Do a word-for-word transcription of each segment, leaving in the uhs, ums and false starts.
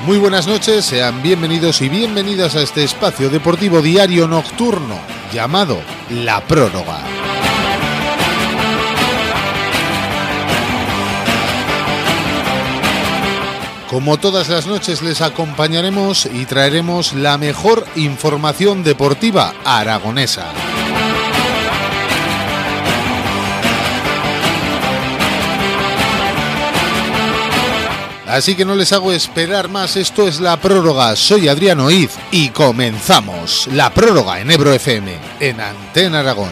Muy buenas noches, sean bienvenidos y bienvenidas a este espacio deportivo diario nocturno llamado La Prórroga. Como todas las noches les acompañaremos y traeremos la mejor información deportiva aragonesa. Así que no les hago esperar más, esto es La Prórroga, soy Adrián Oiz y comenzamos La Prórroga en Ebro F M, en Antena Aragón.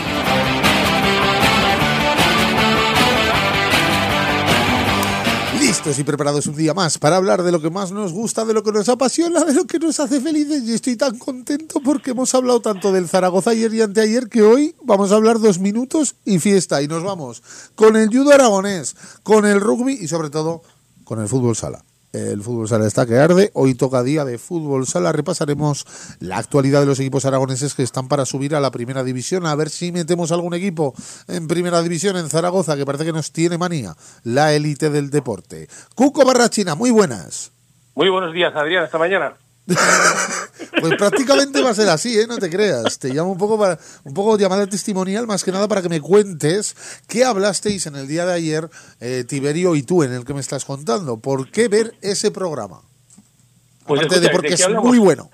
Listos y preparados un día más para hablar de lo que más nos gusta, de lo que nos apasiona, de lo que nos hace felices, y estoy tan contento porque hemos hablado tanto del Zaragoza ayer y anteayer que hoy vamos a hablar dos minutos y fiesta, y nos vamos con el judo aragonés, con el rugby y sobre todo con el fútbol sala. El fútbol sala está que arde, hoy toca día de fútbol sala, repasaremos la actualidad de los equipos aragoneses que están para subir a la primera división, a ver si metemos algún equipo en primera división en Zaragoza, que parece que nos tiene manía, la élite del deporte. Cuco Barrachina, muy buenas. Muy buenos días, Adrián, hasta mañana. Pues prácticamente va a ser así, ¿eh? No te creas. Te llamo un poco para un poco llamada testimonial, más que nada para que me cuentes qué hablasteis en el día de ayer, eh, Tiberio y tú, en el que me estás contando. ¿Por qué ver ese programa? Pues Aparte escucha, de porque ¿de qué es hablamos? muy bueno.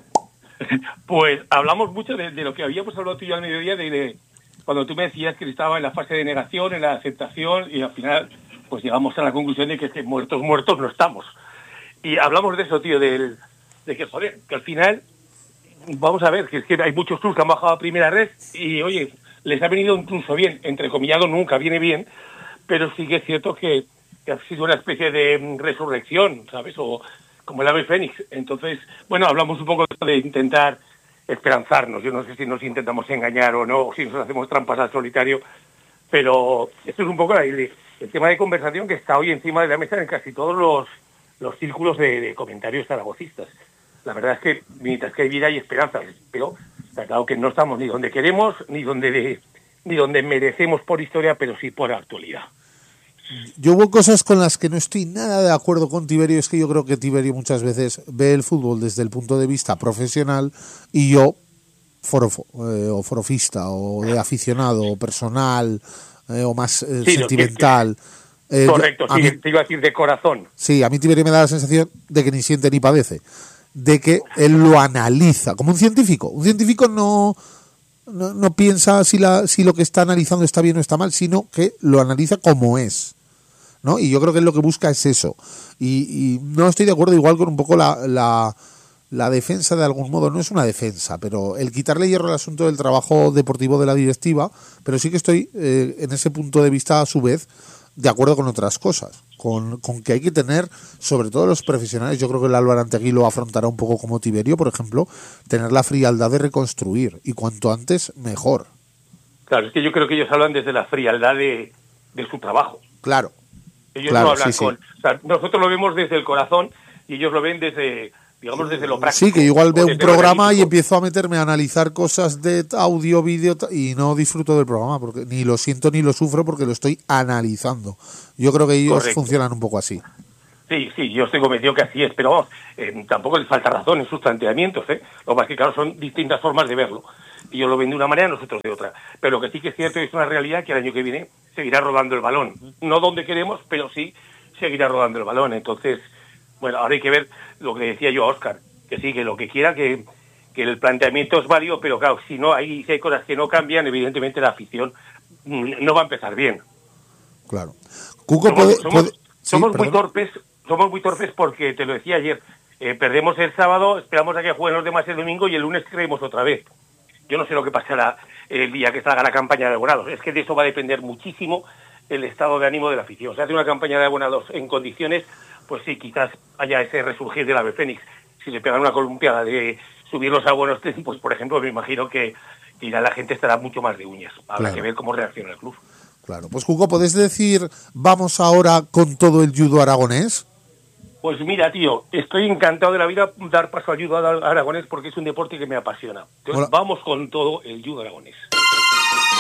Pues hablamos mucho de, de lo que habíamos hablado tú y yo al mediodía, de, de cuando tú me decías que estaba en la fase de negación, en la aceptación, y al final pues llegamos a la conclusión de que, que muertos, muertos no estamos. Y hablamos de eso, tío, del de que, joder, que al final, vamos a ver, que es que hay muchos clubes que han bajado a primera red y, oye, les ha venido incluso bien, entrecomillado nunca viene bien, pero sí que es cierto que, que ha sido una especie de resurrección, ¿sabes? O como el ave fénix. Entonces, bueno, hablamos un poco de intentar esperanzarnos. Yo no sé si nos intentamos engañar o no, o si nos hacemos trampas al solitario, pero esto es un poco el, el tema de conversación que está hoy encima de la mesa en casi todos los, los círculos de, de comentarios zaragocistas. La verdad es que mientras que hay vida hay esperanza, pero está claro que no estamos ni donde queremos, ni donde de, ni donde merecemos por historia, pero sí por actualidad. Yo hubo cosas con las que no estoy nada de acuerdo con Tiberio, es que yo creo que Tiberio muchas veces ve el fútbol desde el punto de vista profesional y yo, forofo, eh, o forofista, o de aficionado, o personal, eh, o más eh, sí, sentimental. Eh, Correcto, yo, sí, mí, te iba a decir de corazón. Sí, a mí Tiberio me da la sensación de que ni siente ni padece, de que él lo analiza, como un científico. Un científico no, no, no piensa si, la, si lo que está analizando está bien o está mal, sino que lo analiza como es, ¿no? Y yo creo que él lo que busca es eso. Y, y no estoy de acuerdo igual con un poco la, la, la defensa de algún modo. No es una defensa, pero el quitarle hierro al asunto del trabajo deportivo de la directiva, pero sí que estoy eh, en ese punto de vista a su vez de acuerdo con otras cosas, con, con que hay que tener, sobre todo los profesionales, yo creo que el Álvaro Antegui lo afrontará un poco como Tiberio, por ejemplo, tener la frialdad de reconstruir, y cuanto antes, mejor. Claro, es que yo creo que ellos hablan desde la frialdad de, de su trabajo. Claro. Ellos claro, no hablan sí, con... sí. O sea, nosotros lo vemos desde el corazón y ellos lo ven desde, digamos, desde lo práctico. Sí, que igual veo un programa y analítico. empiezo a meterme a analizar cosas de audio, vídeo, y no disfruto del programa, porque ni lo siento ni lo sufro porque lo estoy analizando. Yo creo que ellos Correcto. funcionan un poco así. Sí, sí, yo estoy convencido que así es, pero vamos, eh, tampoco les falta razón en sus planteamientos, ¿eh? Lo más que claro son distintas formas de verlo. Ellos lo ven de una manera, nosotros de otra. Pero lo que sí que es cierto es una realidad que el año que viene seguirá rodando el balón. No donde queremos, pero sí seguirá rodando el balón. Entonces, bueno, ahora hay que ver lo que le decía yo a Óscar, que sí, que lo que quiera, que, que el planteamiento es válido, pero claro, si no hay, si hay cosas que no cambian, evidentemente la afición no va a empezar bien. Claro. Cuco somos, puede, somos, puede... Sí, somos muy perdón. torpes, somos muy torpes porque, te lo decía ayer, eh, perdemos el sábado, esperamos a que jueguen los demás el domingo y el lunes creemos otra vez. Yo no sé lo que pasará el día que salga la campaña de abonados. Es que de eso va a depender muchísimo el estado de ánimo de la afición. Si hace una campaña de abonados en condiciones, pues sí, quizás haya ese resurgir del ave fénix. Si le pegan una columpiada de subir los abonos, pues por ejemplo, me imagino que, que ya la gente estará mucho más de uñas. Habrá Claro. que ver cómo reacciona el club. Claro. Pues Cuco, ¿podés decir vamos ahora con todo el judo aragonés? Pues mira, tío, estoy encantado de la vida dar paso al judo aragonés porque es un deporte que me apasiona. Entonces, Hola. vamos con todo el judo aragonés.